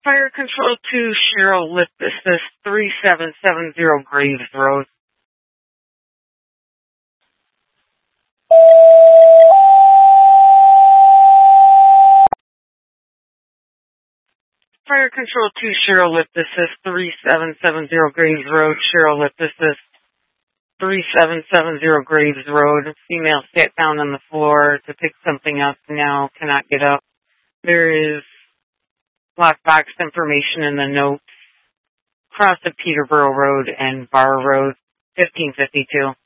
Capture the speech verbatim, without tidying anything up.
Fire Control two, Cheryl Lip, this is three seven seven zero Graves Road. Fire Control two, Cheryl Lip, this is three seven seven zero Graves Road. Cheryl Lip, this is three seven seven zero Graves Road. Female sat down on the floor to pick something up, now cannot get up. There is lockbox information in the notes. Cross of Peterborough Road and Bar Road, fifteen fifty-two.